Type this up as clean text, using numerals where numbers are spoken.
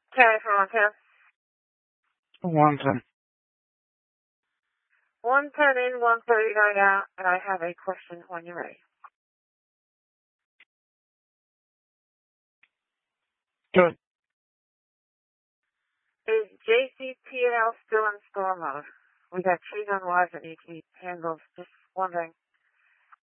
Okay, for 110. 110. 110 in, 130 going out, and I have a question when you're ready. Good. Is JCP&L still in store mode? We got trees on wires that need to be handled. Just wondering.